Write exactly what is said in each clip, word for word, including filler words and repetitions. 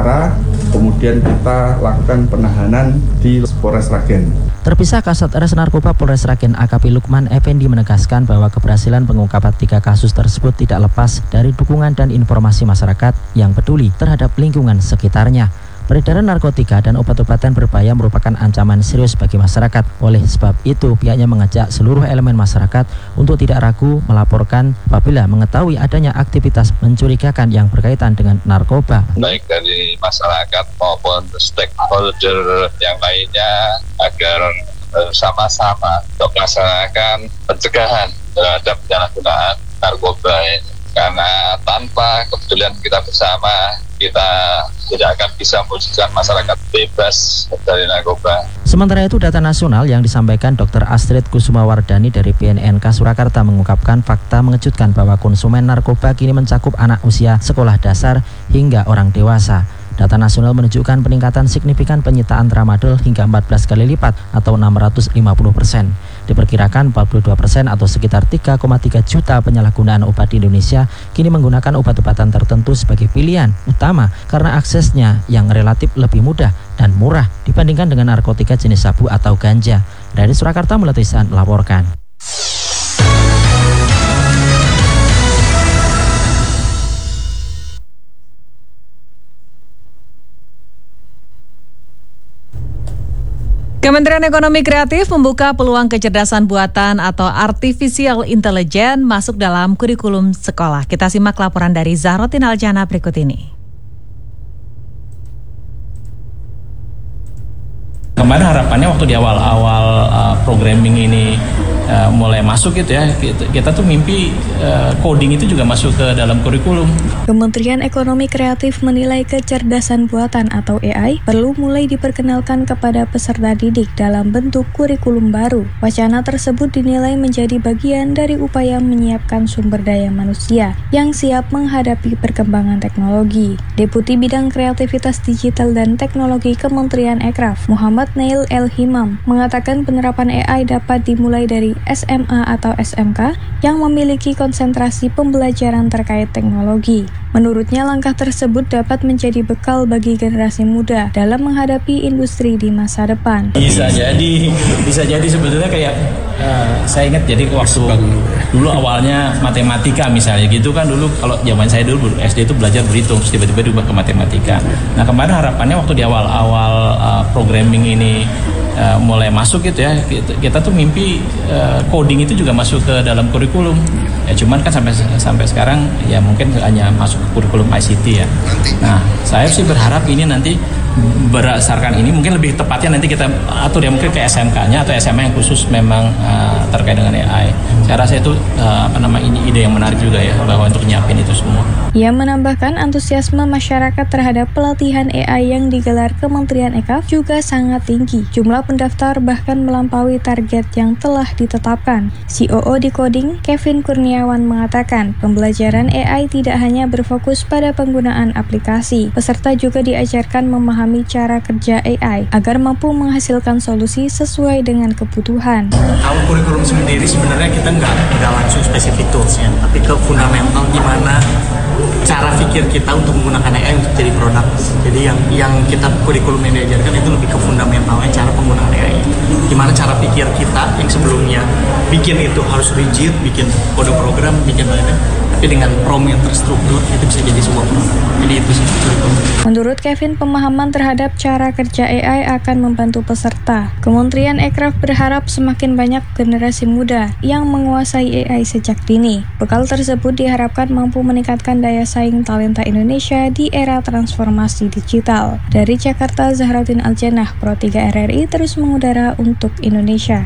perkara, kemudian kita lakukan penahanan di Polres Sragen. Terpisah, Kasat Res Narkoba Polres Sragen A K P Lukman Effendi menegaskan bahwa keberhasilan pengungkapan tiga kasus tersebut tidak lepas dari dukungan dan informasi masyarakat yang peduli terhadap lingkungan sekitarnya. Peredaran narkotika dan obat-obatan berbahaya merupakan ancaman serius bagi masyarakat. Oleh sebab itu, pihaknya mengajak seluruh elemen masyarakat untuk tidak ragu melaporkan apabila mengetahui adanya aktivitas mencurigakan yang berkaitan dengan narkoba. Baik dari masyarakat maupun stakeholder yang lainnya agar sama-sama untuk melaksanakan pencegahan terhadap penyalahgunaan narkoba ini. Karena tanpa kepedulian kita bersama, kita tidak akan bisa mewujudkan masyarakat bebas dari narkoba. Sementara itu, data nasional yang disampaikan Dokter Astrid Kusumawardani dari B N N K Surakarta mengungkapkan fakta mengejutkan bahwa konsumen narkoba kini mencakup anak usia sekolah dasar hingga orang dewasa. Data nasional menunjukkan peningkatan signifikan penyitaan tramadol hingga empat belas kali lipat atau enam ratus lima puluh persen. Diperkirakan empat puluh dua persen atau sekitar tiga koma tiga juta penyalahgunaan obat di Indonesia kini menggunakan obat-obatan tertentu sebagai pilihan utama karena aksesnya yang relatif lebih mudah dan murah dibandingkan dengan narkotika jenis sabu atau ganja. Dari Surakarta, Mulatisan melaporkan. Kementerian Ekonomi Kreatif membuka peluang kecerdasan buatan atau artificial intelligence masuk dalam kurikulum sekolah. Kita simak laporan dari Zahrotin Aljana berikut ini. Kemarin harapannya waktu di awal-awal uh, programming ini uh, mulai masuk gitu ya, kita, kita tuh mimpi uh, coding itu juga masuk ke dalam kurikulum. Kementerian Ekonomi Kreatif menilai kecerdasan buatan atau A I perlu mulai diperkenalkan kepada peserta didik dalam bentuk kurikulum baru. Wacana tersebut dinilai menjadi bagian dari upaya menyiapkan sumber daya manusia yang siap menghadapi perkembangan teknologi. Deputi Bidang Kreativitas Digital dan Teknologi Kementerian Ekraf, Muhammad Nail El-Himam, mengatakan penerapan A I dapat dimulai dari S M A atau S M K yang memiliki konsentrasi pembelajaran terkait teknologi. Menurutnya, langkah tersebut dapat menjadi bekal bagi generasi muda dalam menghadapi industri di masa depan. Bisa jadi, bisa jadi sebetulnya kayak uh, saya ingat jadi waktu dulu awalnya matematika misalnya gitu kan, dulu kalau zaman saya dulu S D itu belajar berhitung, terus tiba-tiba diubah ke matematika. Nah kemarin harapannya waktu di awal-awal uh, programming ini uh, mulai masuk gitu ya, kita, kita tuh mimpi uh, coding itu juga masuk ke dalam kurikulum. Ya cuman kan sampai sampai sekarang ya mungkin hanya masuk ke kurikulum I C T ya. Nah, saya sih berharap ini nanti berdasarkan ini mungkin lebih tepatnya nanti kita atur ya mungkin ke S M K-nya atau S M A yang khusus memang uh, terkait dengan A I. Saya rasa itu uh, apa nama ini ide yang menarik juga ya bahwa untuk nyiapin itu semua. Ia menambahkan antusiasme masyarakat terhadap pelatihan A I yang digelar Kementerian Ekraf juga sangat tinggi. Jumlah pendaftar bahkan melampaui target yang telah ditetapkan. C O O Decoding Kevin Kurniawan mengatakan pembelajaran A I tidak hanya berfokus pada penggunaan aplikasi. Peserta juga diajarkan memahami cara kerja A I agar mampu menghasilkan solusi sesuai dengan kebutuhan. Kalau kurikulum sendiri sebenarnya kita nggak nggak langsung spesifik toolsnya, tapi ke fundamental gimana cara pikir kita untuk menggunakan A I untuk jadi produk. Jadi yang yang kita kurikulum yang diajarkan itu lebih ke fundamentalnya cara penggunaan A I. Gimana cara pikir kita yang sebelumnya bikin itu harus rigid, bikin kode program, bikin lainnya. Tapi dengan prompt yang terstruktur itu bisa jadi sebuah produk. Jadi itu sih kurikulum. Menurut Kevin, pemahaman terhadap cara kerja A I akan membantu peserta. Kementerian Ekraf berharap semakin banyak generasi muda yang menguasai A I sejak dini. Bekal tersebut diharapkan mampu meningkatkan daya saing talenta Indonesia di era transformasi digital. Dari Jakarta, Zahrotin Aljanah, Pro tiga R R I terus mengudara untuk Indonesia.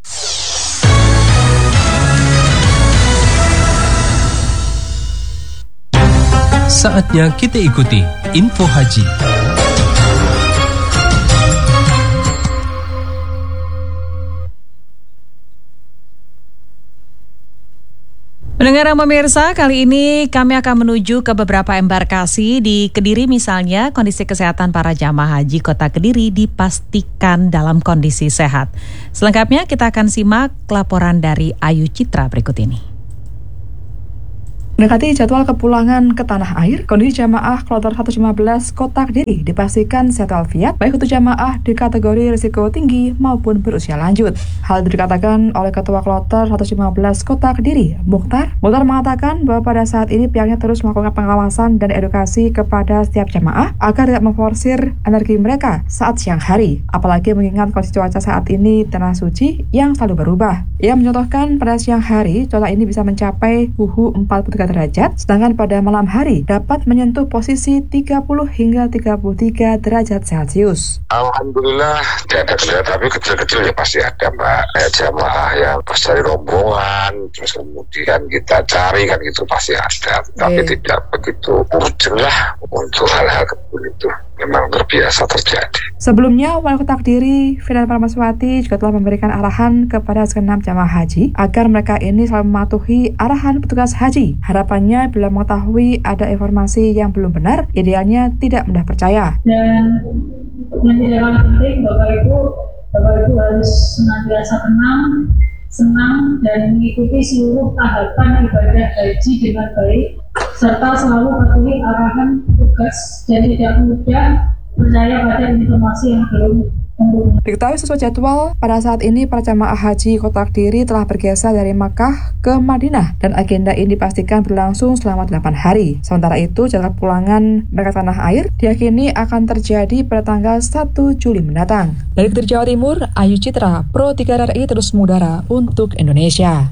Saatnya kita ikuti Info Haji. Pendengar dan pemirsa, kali ini kami akan menuju ke beberapa embarkasi di Kediri misalnya. Kondisi kesehatan para jamaah haji Kota Kediri dipastikan dalam kondisi sehat. Selengkapnya kita akan simak laporan dari Ayu Citra berikut ini. Mendekati jadwal kepulangan ke tanah air, kondisi jamaah kloter seratus lima belas Kota Kediri dipastikan sehat walafiat, baik untuk jamaah di kategori risiko tinggi maupun berusia lanjut. Hal itu dikatakan oleh Ketua Kloter seratus lima belas Kota Kediri, Mukhtar. Mukhtar mengatakan bahwa pada saat ini pihaknya terus melakukan pengawasan dan edukasi kepada setiap jamaah agar tidak memforsir energi mereka saat siang hari, apalagi mengingat kondisi cuaca saat ini tanah suci yang selalu berubah. Ia mencontohkan pada siang hari, cuaca ini bisa mencapai suhu empat puluh tiga derajat, sedangkan pada malam hari dapat menyentuh posisi tiga puluh hingga tiga puluh tiga derajat Celcius. Alhamdulillah tidak ada kendala, tapi kecil-kecil ya pasti ada, Mbak. Kayak jamaah yang pas dari rombongan, terus kemudian kita cari kan gitu pasti ada, tapi okay. tidak begitu urgent lah untuk hal-hal itu. Memang terbiasa terjadi. Sebelumnya, Wali Kota Kediri, Fidan Parmaswati juga telah memberikan arahan kepada segenap jamaah haji agar mereka ini selalu mematuhi arahan petugas haji. Harapannya bila mengetahui ada informasi yang belum benar, idealnya tidak mudah percaya. Dan yang tidak kalah penting, Bapak Ibu, Bapak Ibu harus senantiasa tenang, senang dan mengikuti seluruh tahapan ibadah haji dengan baik, serta selalu patuhi arahan tugas dan tidak mudah percaya pada informasi yang belum tentu. Diketahui sesuai jadwal, pada saat ini para jamaah haji Kota Kediri telah bergeser dari Makkah ke Madinah dan agenda ini dipastikan berlangsung selama delapan hari. Sementara itu, jadwal pulangan mereka tanah air diyakini akan terjadi pada tanggal satu Juli mendatang. Dari Kediri, Jawa Timur, Ayu Citra, Pro tiga R I terus mengudara untuk Indonesia.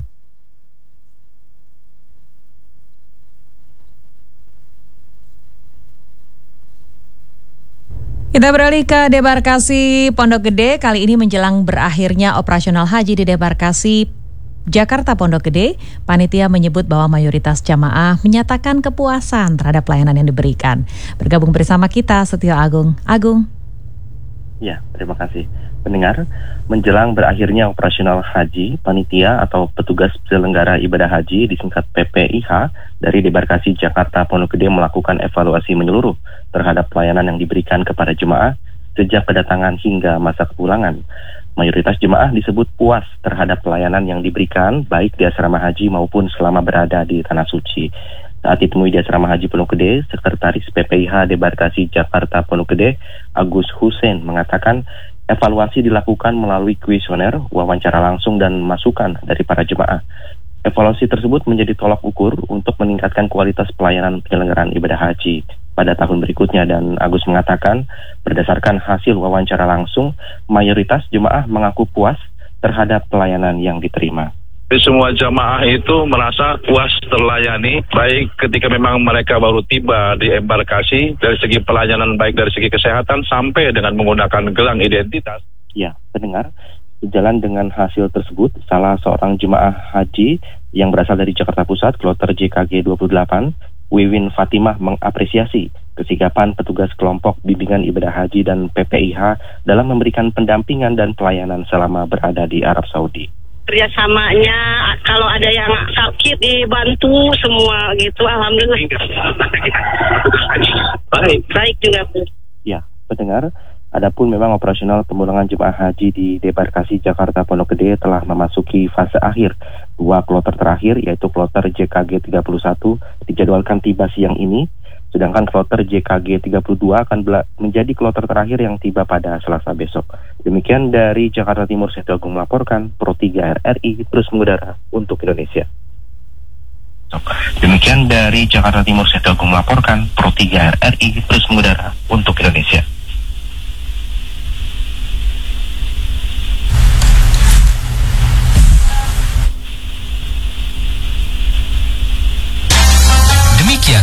Kita beralih ke debarkasi Pondok Gede. Kali ini menjelang berakhirnya operasional haji di debarkasi Jakarta Pondok Gede, panitia menyebut bahwa mayoritas jamaah menyatakan kepuasan terhadap pelayanan yang diberikan. Bergabung bersama kita Setio Agung. Agung. Ya, terima kasih. Pendengar, menjelang berakhirnya operasional haji, panitia atau petugas penyelenggara ibadah haji disingkat P P I H dari debarkasi Jakarta Pondok Gede melakukan evaluasi menyeluruh terhadap pelayanan yang diberikan kepada jemaah sejak kedatangan hingga masa kepulangan. Mayoritas jemaah disebut puas terhadap pelayanan yang diberikan baik di asrama haji maupun selama berada di Tanah Suci. Saat ditemui di asrama haji Pondok Gede, Sekretaris P P I H debarkasi Jakarta Pondok Gede, Agus Hussein mengatakan evaluasi dilakukan melalui kuesioner, wawancara langsung dan masukan dari para jemaah. Evaluasi tersebut menjadi tolak ukur untuk meningkatkan kualitas pelayanan penyelenggaraan ibadah haji pada tahun berikutnya, dan Agus mengatakan berdasarkan hasil wawancara langsung, mayoritas jemaah mengaku puas terhadap pelayanan yang diterima. Semua jamaah itu merasa puas terlayani, baik ketika memang mereka baru tiba di embarkasi, dari segi pelayanan baik dari segi kesehatan sampai dengan menggunakan gelang identitas. Ya, pendengar, sejalan dengan hasil tersebut, salah seorang jemaah haji yang berasal dari Jakarta Pusat, kloter J K G dua puluh delapan, Wiwin Fatimah mengapresiasi kesigapan petugas kelompok bimbingan ibadah haji dan P P I H dalam memberikan pendampingan dan pelayanan selama berada di Arab Saudi. Kerjasamanya, kalau ada yang sakit dibantu semua gitu, alhamdulillah. Baik, baik juga. Ya, pendengar, adapun memang operasional pemulangan jemaah haji di debarkasi Jakarta Pondok Gede telah memasuki fase akhir. Dua kloter terakhir, yaitu kloter J K G tiga puluh satu dijadwalkan tiba siang ini, sedangkan kloter J K G tiga puluh dua akan menjadi kloter terakhir yang tiba pada Selasa besok. Demikian dari Jakarta Timur, Setio Agung melaporkan, Pro tiga R I terus mengudara untuk Indonesia. Demikian dari Jakarta Timur, Setio Agung melaporkan, Pro tiga R I terus mengudara untuk Indonesia.